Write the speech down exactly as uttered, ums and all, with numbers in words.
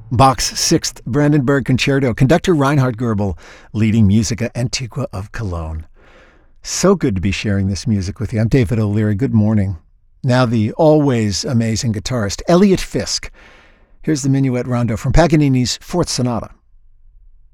Bach's Sixth Brandenburg Concerto, conductor Reinhard Goebel, leading Musica Antiqua of Cologne. So good to be sharing this music with you. I'm David O'Leary. Good morning. Now the always amazing guitarist, Elliot Fisk. Here's the Minuet Rondo from Paganini's Fourth Sonata.